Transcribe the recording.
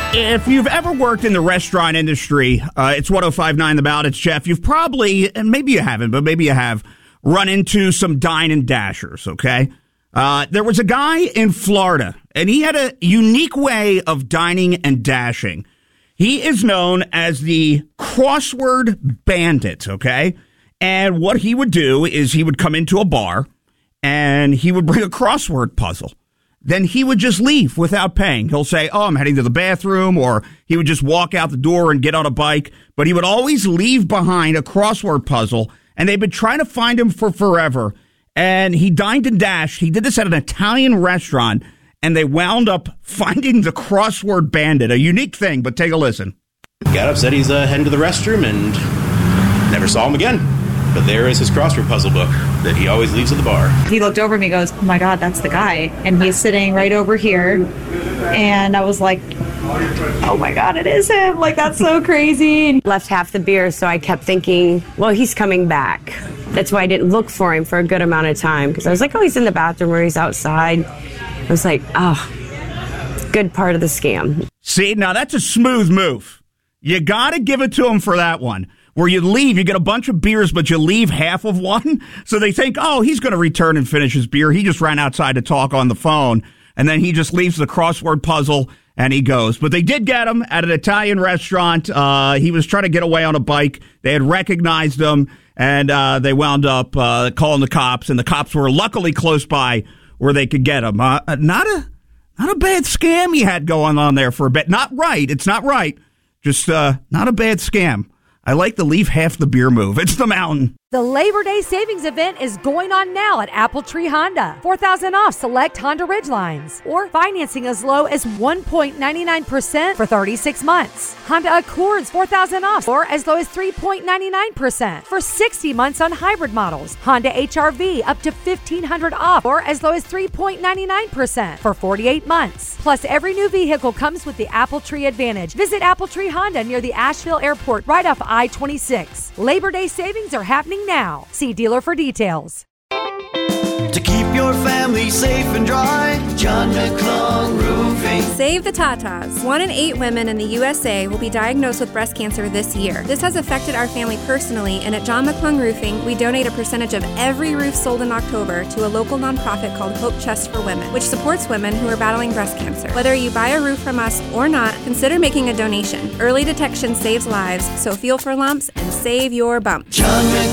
If you've ever worked in the restaurant industry, it's 105.9 The Ballot. It's Jeff. You've probably, and maybe you haven't, but maybe you have, run into some dine and dashers, okay? There was a guy in Florida, and he had a unique way of dining and dashing. He is known as the crossword bandit, okay? And what he would do is he would come into a bar, and he would bring a crossword puzzle. Then he would just leave without paying. He'll say, I'm heading to the bathroom, or he would just walk out the door and get on a bike. But he would always leave behind a crossword puzzle, and they've been trying to find him for forever. And he dined and dashed. He did this at an Italian restaurant, and they wound up finding the crossword bandit. A unique thing, but take a listen. Got up, said he's heading to the restroom, and never saw him again. But there is his crossword puzzle book that he always leaves at the bar. He looked over at me and goes, oh my God, that's the guy. And he's sitting right over here. And I was like, oh my God, it is him. Like, that's so crazy. And left half the beer, so I kept thinking, well, he's coming back. That's why I didn't look for him for a good amount of time. Because I was like, oh, he's in the bathroom or he's outside. I was like, oh, good part of the scam. See, now that's a smooth move. You got to give it to him for that one. Where you leave, you get a bunch of beers, but you leave half of one. So they think, oh, he's going to return and finish his beer. He just ran outside to talk on the phone. And then he just leaves the crossword puzzle and he goes. But they did get him at an Italian restaurant. He was trying to get away on a bike. They had recognized him, and they wound up calling the cops. And the cops were luckily close by where they could get him. Not a bad scam he had going on there for a bit. Not right. It's not right. Just not a bad scam. I like the leave half the beer move. It's the mountain. The Labor Day savings event is going on now at Apple Tree Honda. $4,000 off select Honda Ridgelines, or financing as low as 1.99% for 36 months. Honda Accords $4,000 off, or as low as 3.99% for 60 months on hybrid models. Honda HR-V up to $1,500 off, or as low as 3.99% for 48 months. Plus, every new vehicle comes with the Apple Tree Advantage. Visit Apple Tree Honda near the Asheville Airport, right off I-26. Labor Day savings are happening now. See dealer for details. To keep your family safe and dry, John McClung Roofing. Save the Tatas. 1 in 8 women in the USA will be diagnosed with breast cancer this year. This has affected our family personally, and at John McClung Roofing, we donate a percentage of every roof sold in October to a local nonprofit called Hope Chest for Women, which supports women who are battling breast cancer. Whether you buy a roof from us or not, consider making a donation. Early detection saves lives, so feel for lumps and save your bump. John